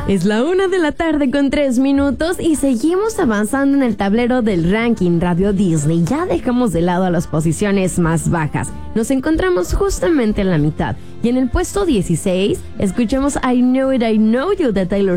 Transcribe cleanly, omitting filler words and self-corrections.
Es la 1:03 y seguimos avanzando en el tablero del ranking Radio Disney. Ya dejamos de lado a las posiciones más bajas. Nos encontramos justamente en la mitad. Y en el puesto 16, escuchamos I Know It, I Know You de Taylor